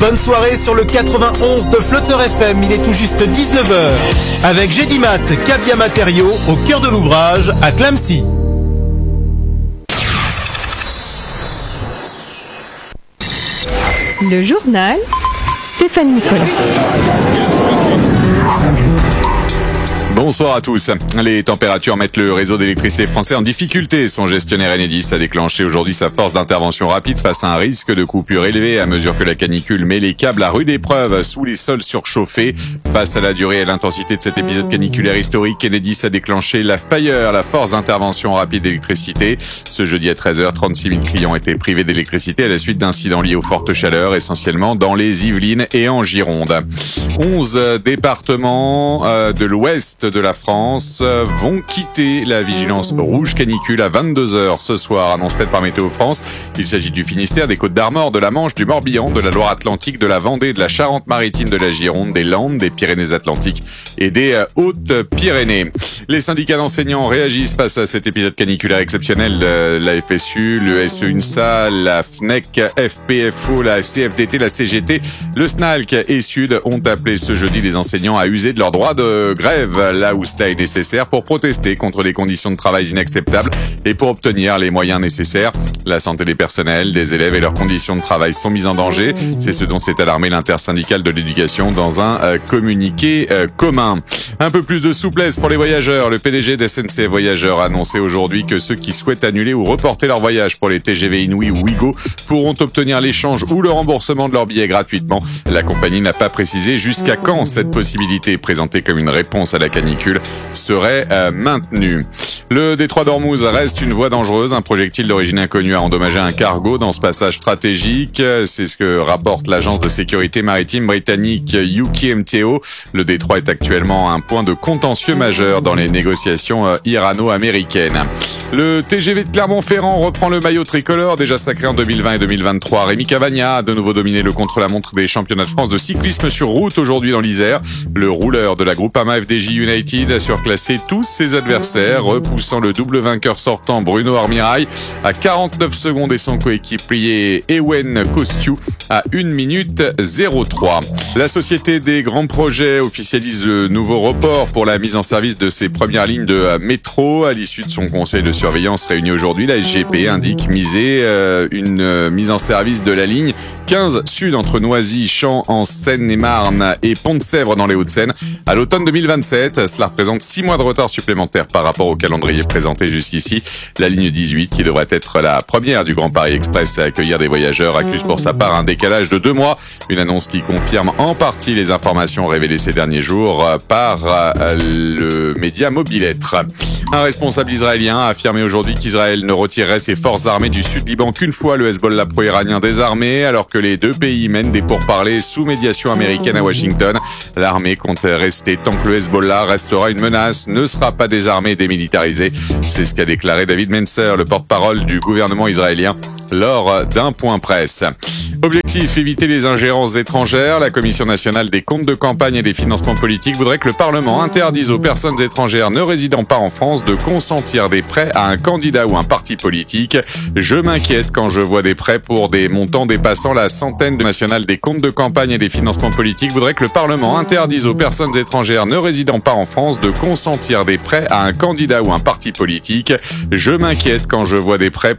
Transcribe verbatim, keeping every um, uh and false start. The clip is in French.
bonne soirée sur le quatre-vingt-onze de Flotteur F M, il est tout juste dix-neuf heures. Avec Gédimat, Cavia Matériaux, au cœur de l'ouvrage, à Clamecy. Le journal, Stéphane Nicolas. Bonsoir à tous. Les températures mettent le réseau d'électricité français en difficulté. Son gestionnaire Enedis a déclenché aujourd'hui sa force d'intervention rapide face à un risque de coupure élevé à mesure que la canicule met les câbles à rude épreuve sous les sols surchauffés. Face à la durée et l'intensité de cet épisode caniculaire historique, Enedis a déclenché la FIRE, la force d'intervention rapide d'électricité. Ce jeudi à treize heures, trente-six mille clients ont été privés d'électricité à la suite d'incidents liés aux fortes chaleurs, essentiellement dans les Yvelines et en Gironde. onze départements de l'ouest de la France vont quitter la vigilance rouge canicule à vingt-deux heures ce soir, annonce faite par Météo France. Il s'agit du Finistère, des Côtes-d'Armor, de la Manche, du Morbihan, de la Loire-Atlantique, de la Vendée, de la Charente-Maritime, de la Gironde, des Landes, des Pyrénées-Atlantiques et des Hautes-Pyrénées. Les syndicats d'enseignants réagissent face à cet épisode caniculaire exceptionnel. La F S U, le S E UNSA, la F N E C, F P F O, la C F D T, la C G T, le S N A L C et Sud ont appelé ce jeudi les enseignants à user de leur droit de grève là où cela est nécessaire pour protester contre des conditions de travail inacceptables et pour obtenir les moyens nécessaires. La santé des personnels, des élèves et leurs conditions de travail sont mises en danger. C'est ce dont s'est alarmé l'intersyndicale de l'éducation dans un euh, communiqué euh, commun. Un peu plus de souplesse pour les voyageurs. Le P D G d'S N C F Voyageurs a annoncé aujourd'hui que ceux qui souhaitent annuler ou reporter leur voyage pour les T G V Inouï ou Ouigo pourront obtenir l'échange ou le remboursement de leur billet gratuitement. La compagnie n'a pas précisé jusqu'à quand cette possibilité, présentée comme une réponse à la canicule, serait euh, maintenue. Le détroit d'Ormuz reste une voie dangereuse. Un projectile d'origine inconnue a endommagé un cargo dans ce passage stratégique. C'est ce que rapporte l'agence de sécurité maritime britannique U K M T O. Le détroit est actuellement un point de contentieux majeur dans les négociations euh, irano-américaines. Le T G V de Clermont-Ferrand reprend le maillot tricolore, déjà sacré en deux mille vingt et deux mille vingt-trois. Rémi Cavagna a de nouveau dominé le contre-la-montre des championnats de France de cyclisme sur route aujourd'hui dans l'Isère. Le rouleur de la Groupama F D J United a surclassé tous ses adversaires, repoussant le double vainqueur sortant Bruno Armirail à quarante-neuf secondes et son coéquipier Ewen Kostiou à une minute zéro trois. La Société des Grands Projets officialise le nouveau report pour la mise en service de ses premières lignes de métro. À l'issue de son conseil de surveillance réuni aujourd'hui, la S G P indique miser euh, une euh, mise en service de la ligne quinze Sud entre Noisy, Champs en Seine-et-Marne et Pont-de-Sèvres dans les Hauts-de-Seine à l'automne deux mille vingt-sept. Cela représente six mois de retard supplémentaire par rapport au calendrier présenté jusqu'ici. La ligne dix-huit, qui devrait être la première du Grand Paris Express à accueillir des voyageurs, accuse pour sa part un décalage de deux mois. Une annonce qui confirme en partie les informations révélées ces derniers jours par le média Mobilettre. Un responsable israélien a affirmé aujourd'hui qu'Israël ne retirerait ses forces armées du sud Liban qu'une fois le Hezbollah pro-iranien désarmé, alors que les deux pays mènent des pourparlers sous médiation américaine à Washington. L'armée compte rester tant que le Hezbollah restera une menace, ne sera pas désarmé et démilitarisé. C'est ce qu'a déclaré David Mencer, le porte-parole du gouvernement israélien, lors d'un point presse. Objectif, éviter les ingérences étrangères. La Commission nationale des comptes de campagne et des financements politiques voudrait que le Parlement interdise aux personnes étrangères ne résidant pas en France de consentir des prêts à un candidat ou un parti politique. Je m'inquiète quand je vois des prêts pour des montants dépassant la centaine de nationale des comptes de campagne et des financements politiques voudrait que le Parlement interdise aux personnes étrangères ne résidant pas en France de consentir des prêts à un candidat ou un parti politique. Je m'inquiète quand je vois des prêts